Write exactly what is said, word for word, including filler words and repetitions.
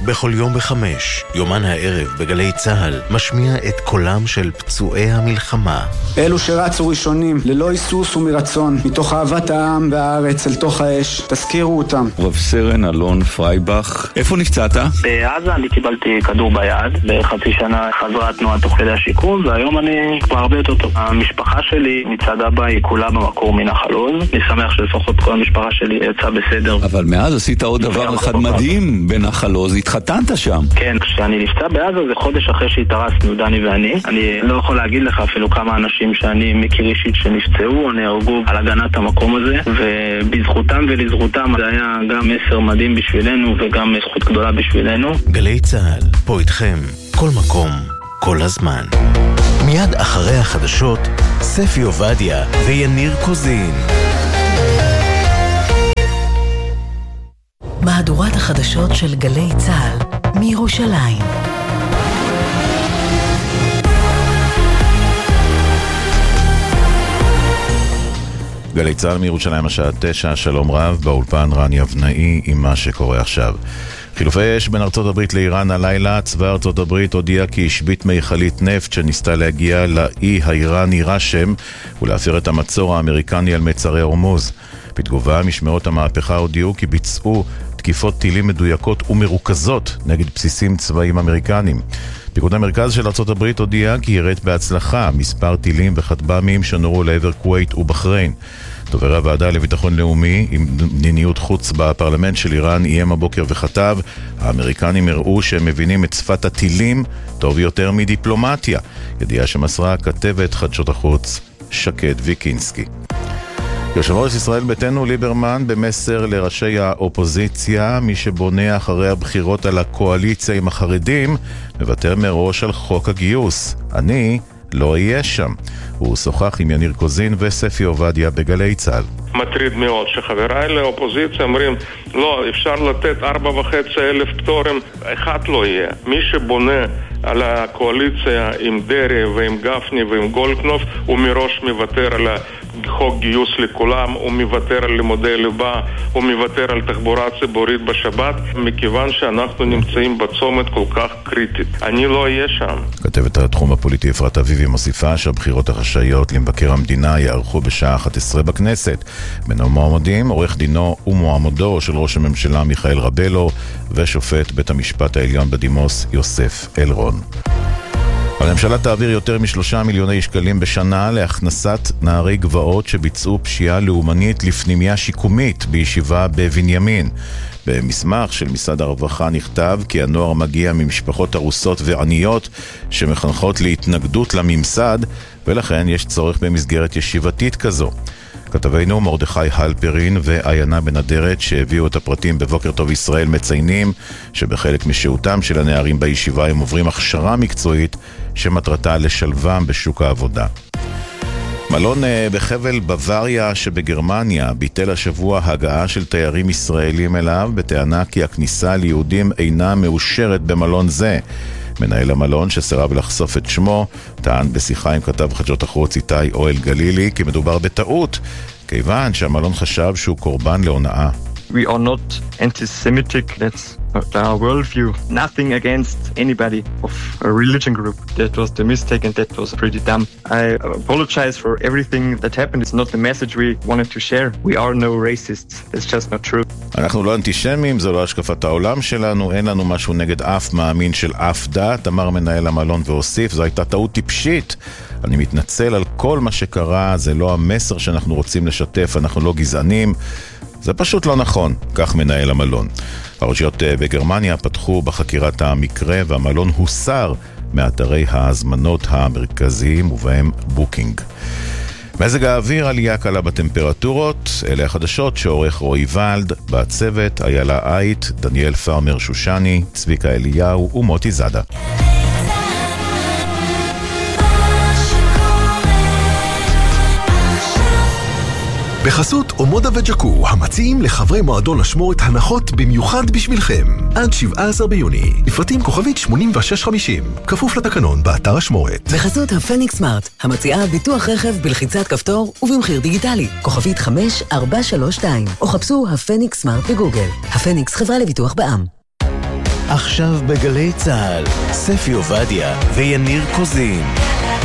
בכל יום בחמש, יומן הערב בגלי צהל, משמיע את קולם של פצועי המלחמה. אלו שרצו ראשונים, ללא היסוס ומרצון, מתוך אהבת העם והארץ אל תוך האש, תזכירו אותם. רב סרן אלון פרייבך, איפה נפצעת? בעזה אני קיבלתי כדור ביד, בחצי שנה חזרה תנועה תוך כדי השיקום, והיום אני כבר הרבה יותר טוב. המשפחה שלי מצד אבא היא כולה במקור מנחל עוז, אני שמח שלפחות כל המשפחה שלי יצאה בסדר. אבל מאז עשית עוד דבר אחד מדהים בנחל עוז, התחתנת שם. כן, כשאני נפצע בעזה זה חודש אחרי שהתארסנו, דני ואני. אני לא יכול להגיד לך אפילו כמה אנשים שאני מכיר אישית שנפצעו או נהרגו על הגנת המקום הזה, ובזכותם ולזכותם זה היה גם מסר מדהים בשבילנו וגם זכות גדולה בשבילנו. גלי צהל, פה איתכם, כל מקום, כל הזמן. מיד אחרי החדשות, ספי עובדיה ויניר קוזין. מהדורת החדשות של גלי צהל מירושלים. גלי צהל מירושלים השעה תשע, שלום רב, באולפן רן יבנאי עם מה שקורה עכשיו. חילופי אש בין ארצות הברית לאיראן הלילה. צבא ארצות הברית הודיע כי השבית מיכלית נפט שניסתה להגיע לאי האיראני רשם ולהפר את המצור האמריקני על מצרי הורמוז. בתגובה, משמרות המהפכה הודיעו כי ביצעו תקיפות טילים מדויקות ומרוכזות נגד בסיסים צבאיים אמריקנים. פיקוד המרכז של ארצות הברית הודיע כי ירד בהצלחה מספר טילים וכטב"מים שנורו לעבר כווית ובחריין. דובר הוועדה לביטחון לאומי עם מדיניות חוץ בפרלמנט של איראן איים הבוקר וכתב, האמריקנים הראו שהם מבינים את שפת הטילים טוב יותר מדיפלומטיה. ידיעה שמסרה כתבת חדשות החוץ שקד ויקינסקי. יושב ראש ישראל ביתנו ליברמן במסר לראשי האופוזיציה, מי שבונה אחרי הבחירות על הקואליציה עם החרדים מוותר מראש על חוק הגיוס. אני לא אהיה שם. הוא שוחח עם יניר קוזין וספי עובדיה בגלי צהל. מטריד מאוד שחבריי לאופוזיציה אומרים לא, אפשר לתת ארבע וחצי אלף פטורים, אחד לא יהיה. מי שבונה על הקואליציה עם דרי ועם גפני ועם גולדקנופ הוא מראש מוותר על חוק גיוס לכולם, הוא מוותר על לימודי ליבה, הוא מוותר על תחבורה ציבורית בשבת, מכיוון שאנחנו נמצאים בצומת כל כך קריטית. אני לא אהיה שם. כתבת התחום הפוליטי אפרת אביבי מוסיפה שהבחירות החשאיות למבקר המדינה יערכו בשעה אחת עשרה בכנסת. בין המועמדים עורך דינו ומועמדו של ראש הממשלה מיכאל רבלו ושופט בית המשפט העליון בדימוס יוסף אלרון. הממשלה תעביר יותר משלושה מיליוני שקלים בשנה להכנסת נערי גבעות שביצעו פשיעה לאומנית לפנימיה שיקומית בישיבה בבנימין. במסמך של משרד הרווחה נכתב כי הנוער מגיע ממשפחות הרוסות ועניות שמחנכות להתנגדות לממסד, ולכן יש צורך במסגרת ישיבתית כזו. כתבינו מרדכי הלפרין ואיינה בנדרת שהביאו את הפרטים בבוקר טוב ישראל מציינים שבחלק משהותם של הנערים בישיבה הם עוברים הכשרה מקצועית שמטרתה לשלבם בשוק העבודה. מלון בחבל בוואריה שבגרמניה ביטל השבוע הגעה של תיירים ישראלים אליו בטענה כי הכניסה ליהודים אינה מאושרת במלון זה. מנהל המלון שסירב לחשוף את שמו טען בשיחה עם כתב חדשות החוץ איתי אוהל גלילי כי מדובר בטעות כיוון שהמלון חשב שהוא קורבן להונאה. We are not anti-Semitic, that's our worldview. Nothing against anybody of a religion group. That was the mistake and that was pretty dumb. I apologize for everything that happened. It's not the message we wanted to share. We are no racists. It's just not true. אנחנו לא אנטישמים, זו לא השקפת העולם שלנו, אין לנו משהו נגד אף מאמין של אף דת, אמר מנהל המלון והוסיף, זו הייתה טעות טיפשית. אני מתנצל על כל מה שקרה, זה לא המסר שאנחנו רוצים לשתף, אנחנו לא גזענים. זה פשוט לא נכון, כך מנהל המלון. הרשויות בגרמניה פתחו בחקירת המקרה והמלון הוסר מאתרי ההזמנות המרכזיים ובהם בוקינג. מזג האוויר, עלייה קלה בטמפרטורות, אלה החדשות שעורך רועי ולד, בצוות איילה אייט, דניאל פרמר שושני, צביקה אליהו ומוטי זדה. בחסות אומודה וג'קו, המציעים לחברי מועדון אשמורת הנחות במיוחד בשבילכם. עד שבעה עשר ביוני, לפרטים כוכבית שמונים ושש חמישים, כפוף לתקנון באתר אשמורת. בחסות הפניקס סמארט, המציעה ביטוח רכב בלחיצת כפתור ובמחיר דיגיטלי, כוכבית חמש ארבע שלוש שתיים, או חפשו הפניקס סמארט בגוגל. הפניקס חברה לביטוח בע"מ. עכשיו בגלי צהל, ספי עובדיה ויניר קוזין.